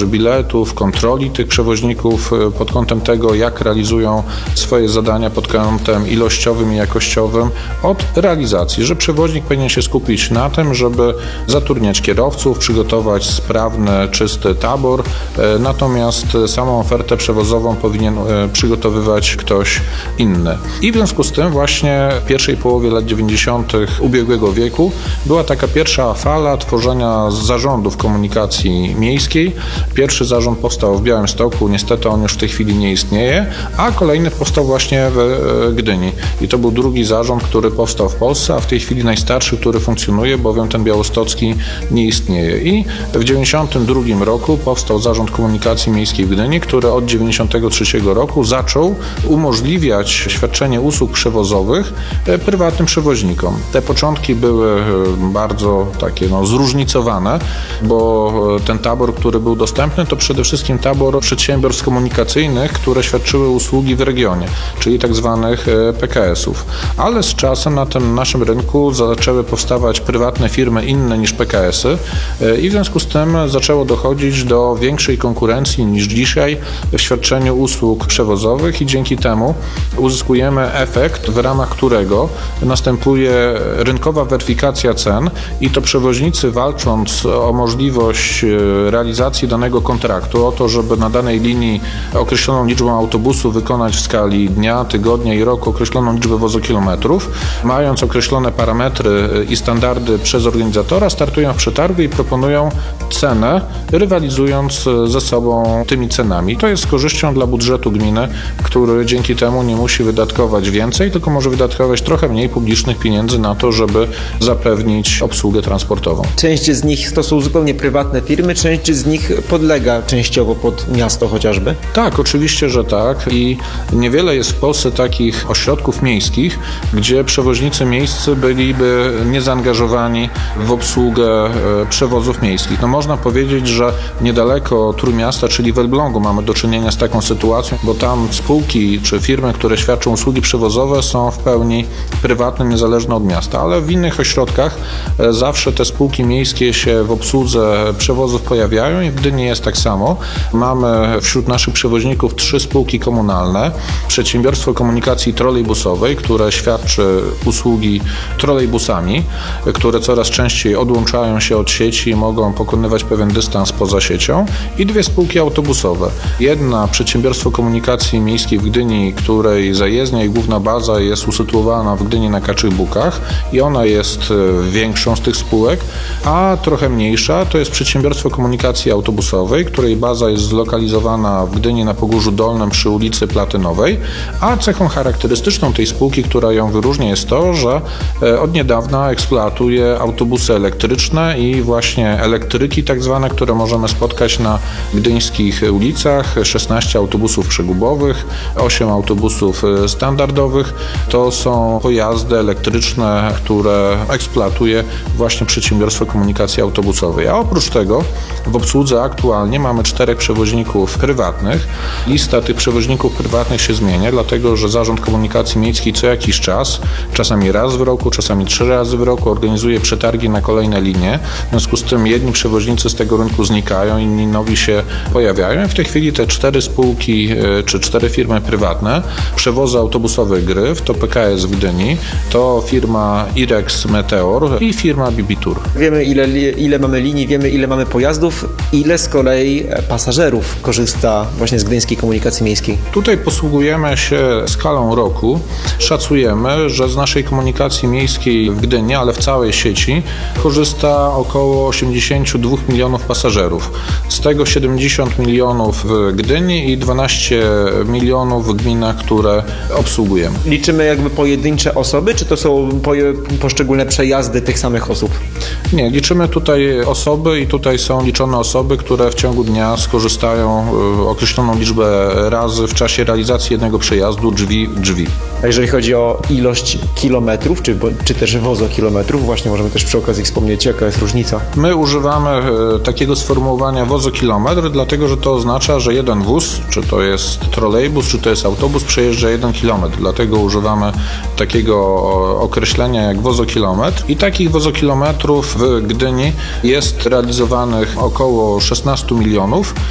sprzedaży biletów, kontroli tych przewoźników pod kątem tego, jak realizują swoje zadania pod kątem ilościowym i jakościowym, od realizacji, że przewoźnik powinien się skupić na tym, żeby zatrudniać kierowców, przygotować sprawny, czysty tabor, natomiast samą ofertę przewozową powinien przygotowywać ktoś inny. I w związku z tym właśnie w pierwszej połowie lat 90. ubiegłego wieku była taka pierwsza fala tworzenia zarządów komunikacji miejskiej. Pierwszy zarząd powstał w Białymstoku, niestety on już w tej chwili nie istnieje, a kolejny powstał właśnie w Gdyni. I to był drugi zarząd, który powstał w Polsce, a w tej chwili najstarszy, który funkcjonuje, bowiem ten białostocki nie istnieje. I w 92 roku powstał Zarząd Komunikacji Miejskiej w Gdyni, który od 93 roku zaczął umożliwiać świadczenie usług przewozowych prywatnym przewoźnikom. Te początki były bardzo takie zróżnicowane, bo ten tabor, który był dostępny, to przede wszystkim tabor przedsiębiorstw komunikacyjnych, które świadczyły usługi w regionie, czyli tak zwanych PKS-ów. Ale z czasem na tym naszym rynku zaczęły powstawać prywatne firmy inne niż PKS-y i w związku z tym zaczęło dochodzić do większej konkurencji niż dzisiaj w świadczeniu usług przewozowych i dzięki temu uzyskujemy efekt, w ramach którego następuje rynkowa weryfikacja cen i to przewoźnicy, walcząc o możliwość realizacji danego kontraktu, o to, żeby na danej linii określoną liczbą autobusów wykonać w skali dnia, tygodnia i roku określoną liczbę wozokilometrów, mając określone parametry i standardy przez organizatora, startują w przetargu i proponują cenę, rywalizując ze sobą tymi cenami. To jest z korzyścią dla budżetu gminy, który dzięki temu nie musi wydatkować więcej, tylko może wydatkować trochę mniej publicznych pieniędzy na to, żeby zapewnić obsługę transportową. Część z nich to są zupełnie prywatne firmy, część z nich podlega częściowo pod miasto chociażby? Tak, oczywiście, że tak i niewiele jest w Polsce takich ośrodków miejskich, gdzie przewoźnicy miejscy byliby niezaangażowani w obsługę przewozów miejskich. Można powiedzieć, że niedaleko Trójmiasta, czyli w Elblągu, mamy do czynienia z taką sytuacją, bo tam spółki czy firmy, które świadczą usługi przewozowe, są w pełni prywatne, niezależne od miasta, ale w innych ośrodkach zawsze te spółki miejskie się w obsłudze przewozów pojawiają i w Gdyni jest tak samo. Mamy wśród naszych przewoźników 3 spółki komunalne, Przedsiębiorstwo Komunikacji Trolejbusowej, które świadczy usługi trolejbusami, które coraz częściej odłączają się od sieci i mogą pokonywać pewien dystans poza siecią, i 2 spółki autobusowe. Jedna, Przedsiębiorstwo Komunikacji Miejskiej w Gdyni, której zajezdnia i główna baza jest usytuowana w Gdyni na Kaczych Bukach i ona jest większą z tych spółek, a trochę mniejsza to jest Przedsiębiorstwo Komunikacji Autobusowej, której baza jest zlokalizowana w Gdyni na Pogórzu Dolnym przy ulicy Platynowej, a cechą charakterystyczną tej spółki, która ją wyróżnia, jest to, że od niedawna eksploatuje autobusy elektryczne i właśnie elektryki tak zwane, które możemy spotkać na gdyńskich ulicach, 16 autobusów przegubowych, 8 autobusów standardowych. To są pojazdy elektryczne, które eksploatuje właśnie Przedsiębiorstwo Komunikacji Autobusowej. A oprócz tego w obsłudze aktualnie mamy 4 przewoźników prywatnych. Lista tych przewoźników prywatnych się zmienia, dlatego że Zarząd Komunikacji Miejskiej co jakiś czas, czasami raz w roku, czasami 3 razy w roku organizuje przetargi na kolejne linie. W związku z tym jedni przewoźnicy z tego rynku znikają, inni nowi się pojawiają. W tej chwili te 4 spółki czy 4 firmy prywatne, Przewozy Autobusowe Gryf, to PKS w Gdyni, to firma Irex Meteor i firma Bibitur. Wiemy ile mamy linii, wiemy ile mamy pojazdów, ile z kolei pasażerów korzysta właśnie z gdyńskiej komunikacji miejskiej. Tutaj posługujemy się skalą roku. Szacujemy, że z naszej komunikacji miejskiej w Gdyni, ale w całej sieci, korzysta około 82 milionów pasażerów. Z tego 70 milionów w Gdyni i 12 milionów w gminach, które obsługujemy. Liczymy jakby pojedyncze osoby, czy to są poszczególne przejazdy tych samych osób? Nie, liczymy tutaj osoby i tutaj są liczone osoby, które w ciągu dnia skorzystają określoną liczbę razy w czasie realizacji jednego przejazdu drzwi. A jeżeli chodzi o ilość kilometrów, czy też wozokilometrów, właśnie możemy też przy okazji wspomnieć, jaka jest różnica? My używamy takiego sformułowania wozokilometr, dlatego że to oznacza, że jeden wóz, czy to jest trolejbus, czy to jest autobus, przejeżdża 1 kilometr. Dlatego używamy takiego określenia jak wozokilometr. I takich wozokilometrów w Gdyni jest realizowanych około 16 milionów.